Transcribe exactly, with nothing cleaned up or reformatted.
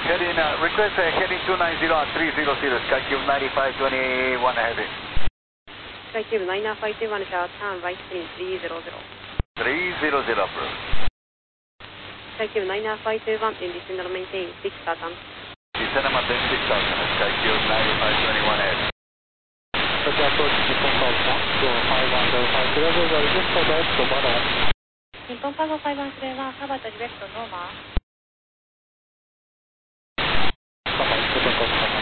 Heading, uh, request uh, heading two nine zero at three hundred, SkyCube ninety-five twenty-one heavy. SkyCube ninety-five twenty-one shall turn right in three hundred. three hundred, approve. SkyCube ninety-five twenty-one in descend and maintain six thousand. Descend and maintain six thousand, SkyCube ninety-five twenty-one heavy. Roger, approach Nippon Power five one zero five, clear visual, just for direct to Baro. Nippon Power five one zero one, cover to direct to Noma. Papa, Nippon Power